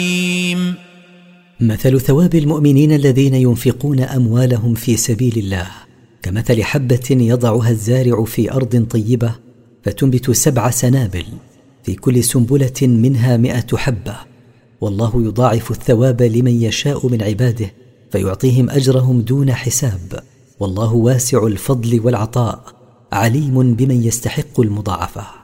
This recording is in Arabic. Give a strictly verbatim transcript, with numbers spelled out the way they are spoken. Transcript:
مثل ثواب المؤمنين الذين ينفقون أموالهم في سبيل الله كمثل حبة يضعها الزارع في أرض طيبة فتنبت سبع سنابل في كل سنبلة منها مئة حبة، والله يضاعف الثواب لمن يشاء من عباده فيعطيهم أجرهم دون حساب، والله واسع الفضل والعطاء عليم بمن يستحق المضاعفة.